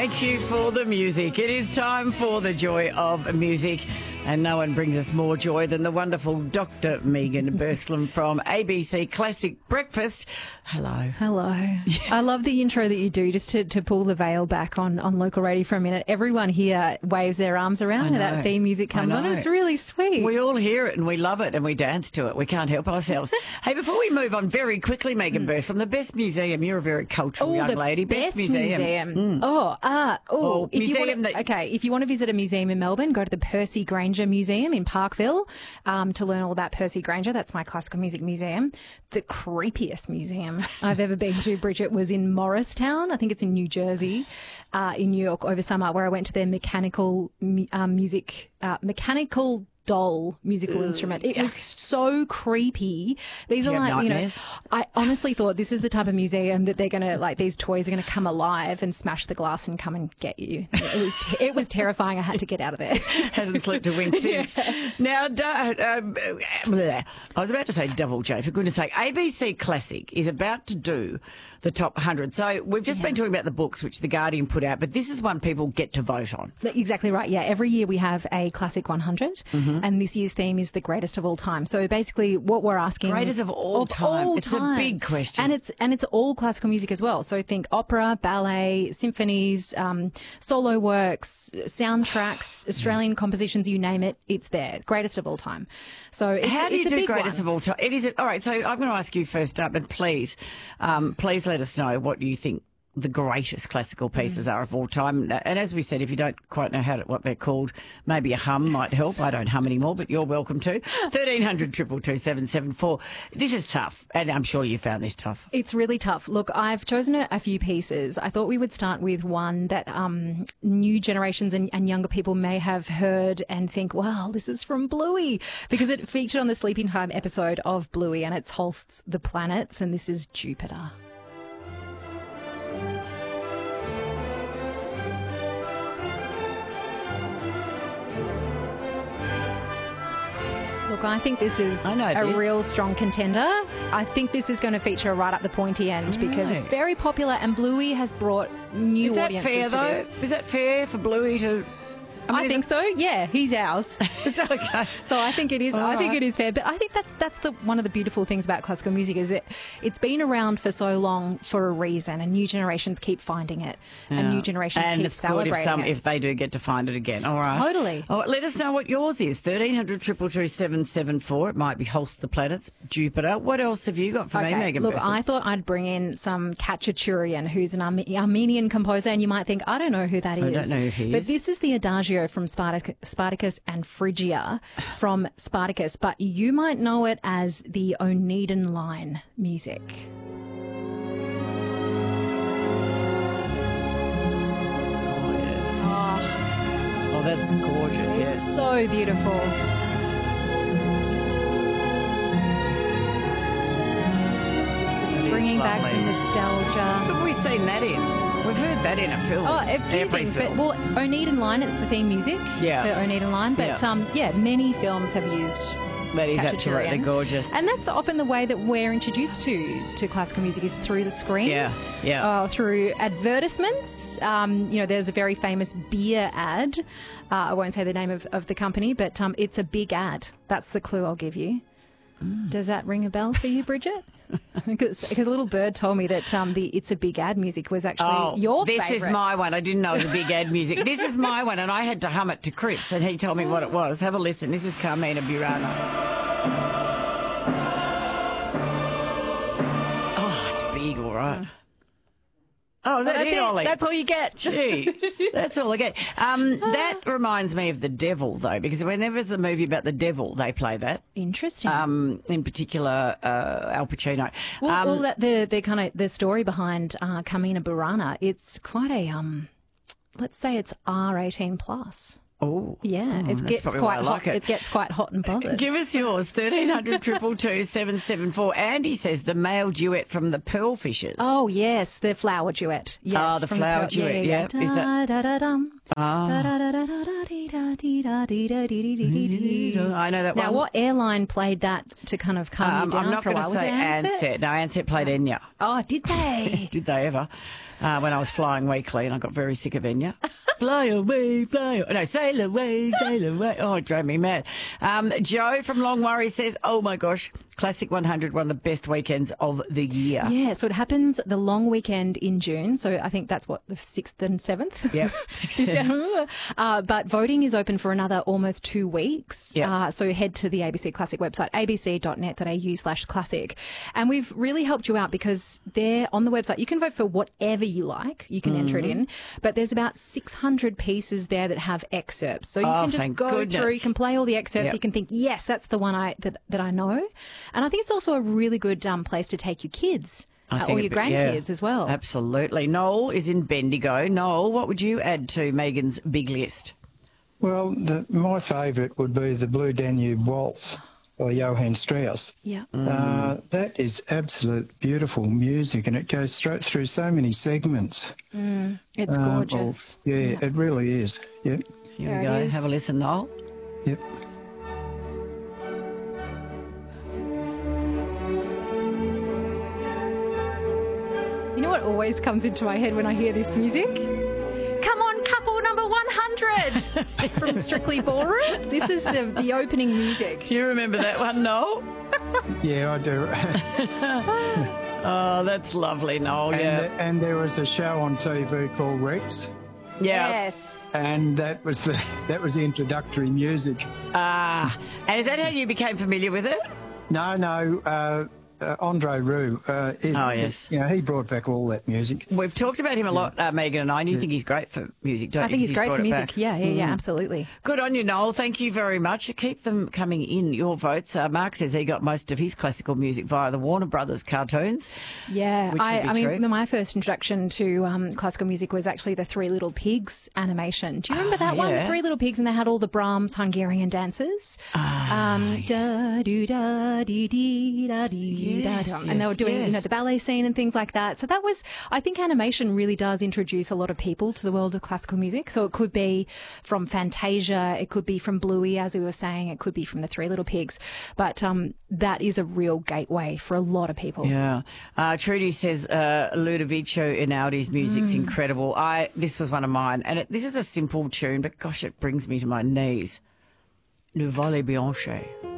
Thank you for the music. It is time for the joy of music. And no one brings us more joy than the wonderful Dr. Megan Burslem from ABC Classic Breakfast. Hello. Hello. I love the intro that you do, just to pull the veil back on local radio for a minute. Everyone here waves their arms around and that theme music comes on and it's really sweet. We all hear it and we love it and we dance to it. We can't help ourselves. Hey, before we move on very quickly, Megan Burslem, the best museum. You're a very cultural young lady. Best museum. If you want to visit a museum in Melbourne, go to the Percy Grainger Museum in Parkville to learn all about Percy Grainger. That's my classical music museum. The creepiest museum I've ever been to, Bridget, was in Morristown. I think it's in New Jersey, in New York over summer, where I went to their mechanical doll musical instrument. It was so creepy. These are like, I honestly thought this is the type of museum that they're going to, like, these toys are going to come alive and smash the glass and come and get you. It was terrifying. I had to get out of there. Hasn't slept a wink since. Now, I was about to say Double J, for goodness sake. ABC Classic is about to do the top 100. So we've just been talking about the books which The Guardian put out, but this is one people get to vote on. Exactly right, yeah. Every year we have a Classic 100, and this year's theme is the greatest of all time. So basically what we're asking... Greatest of all time. It's a big question. And it's all classical music as well. So think opera, ballet, symphonies, solo works, soundtracks, Australian compositions, you name it, it's there. Greatest of all time. So how do you do greatest one. of all time? It is. All right, so I'm going to ask you first up, and please let us know what you think the greatest classical pieces are of all time. And as we said, if you don't quite know what they're called, maybe a hum might help. I don't hum anymore, but you're welcome to. 1300 222 774. This is tough, and I'm sure you found this tough. It's really tough. Look, I've chosen a few pieces. I thought we would start with one that new generations and younger people may have heard and think, wow, this is from Bluey, because it featured on the Sleeping Time episode of Bluey, and it's Holst's The Planets, and this is Jupiter. Look, I think this is a real strong contender. I think this is going to feature right up the pointy end because it's very popular, and Bluey has brought new audiences to this. Is that fair, though? Is that fair for Bluey to... I think so. Yeah, he's ours. So I think it is. I think it is fair. But I think that's one of the beautiful things about classical music is it's been around for so long for a reason, and new generations keep finding it, and new generations keep celebrating it. And it's good if they do get to find it again. All right, totally. All right, let us know what yours is. 1300 222 774. It might be Holst the Planets, Jupiter. What else have you got for me, Megan? Look, I thought I'd bring in some Khachaturian, who's an Armenian composer, and you might think I don't know who that is. I don't know who he is. But this is the Adagio from Spartacus and Phrygia from Spartacus, but you might know it as the Oneiden line music. Oh, yes. Oh, that's gorgeous. It's so beautiful. Just bringing back some nostalgia. Who have we seen that in? We've heard that in a film. Oh, a few things. But, Oneiden line, it's the theme music for Oneiden line. But, many films have used that is absolutely gorgeous. And that's often the way that we're introduced to classical music is through the screen. Through advertisements. There's a very famous beer ad. I won't say the name of the company, but it's a big ad. That's the clue I'll give you. Does that ring a bell for you, Bridget? Because a little bird told me that the It's a Big Ad music was actually your favourite. This is my one. I didn't know it was a big ad music. This is my one, and I had to hum it to Chris, and he told me what it was. Have a listen. This is Carmina Burana. Oh, it's big, all right. Oh, is that it, Ollie? That's all you get. Gee, that's all I get. That reminds me of The Devil, though, because whenever there's a movie about the devil, they play that. Interesting. In particular, Al Pacino. The story behind Carmina Burana, it's quite a let's say it's R18 plus. Oh, yeah, it gets quite hot. It gets quite hot and bothered. Give us yours, 1300 222 774. Andy says the male duet from the Pearlfishers. Oh yes, the flower duet. Yes, the flower duet. Yeah. Is that? I know that one. Now, what airline played that to kind of calm you down I'm not for a going to while? say Ansett. No, Ansett played Enya. Oh, did they? Did they ever? When I was flying weekly and I got very sick of Enya. Fly away, fly away. No, sail away, sail away. Oh, it drove me mad. Joe from Longmurray says, oh my gosh, Classic 100, one of the best weekends of the year. Yeah, so it happens the long weekend in June. So I think that's what, the 6th and 7th? Yep. But voting is open for another almost 2 weeks. Yep. So head to the ABC Classic website, abc.net.au/classic. And we've really helped you out because there on the website, you can vote for whatever you like. You can enter it in. But there's about 600 pieces there that have excerpts. So you can just go through, you can play all the excerpts. Yep. You can think, yes, that's the one that I know. And I think it's also a really good place to take your kids. Or your grandkids as well. Absolutely. Noel is in Bendigo. Noel, what would you add to Megan's big list? Well, my favourite would be the Blue Danube Waltz by Johann Strauss. Yeah. That is absolute beautiful music, and it goes straight through so many segments. It's gorgeous. It really is. Yep. Here we go. Have a listen, Noel. Yep. You know what always comes into my head when I hear this music? Come on, couple number 100 from Strictly Ballroom. This is the opening music. Do you remember that one, Noel? Yeah, I do. Oh, that's lovely, Noel. And there was a show on TV called Rex. Yeah. Yes. And that was the introductory music. And is that how you became familiar with it? No. Andre Roux. Yes. He brought back all that music. We've talked about him a lot, Megan and I, and you think he's great for music, don't you? I think he's great for music. Back. Yeah, absolutely. Good on you, Noel. Thank you very much. Keep them coming in, your votes. Mark says he got most of his classical music via the Warner Brothers cartoons. Yeah, I true. mean, my first introduction to classical music was actually the Three Little Pigs animation. Do you remember that one? The Three Little Pigs, and they had all the Brahms Hungarian dances. Yes. Da do da dee dee da dee. And they were doing, the ballet scene and things like that. So that was, I think animation really does introduce a lot of people to the world of classical music. So it could be from Fantasia, it could be from Bluey, as we were saying, it could be from the Three Little Pigs. But that is a real gateway for a lot of people. Yeah. Trudy says Ludovico Einaudi's music's incredible. This was one of mine. And this is a simple tune, but gosh, it brings me to my knees. Le Volley Bianche.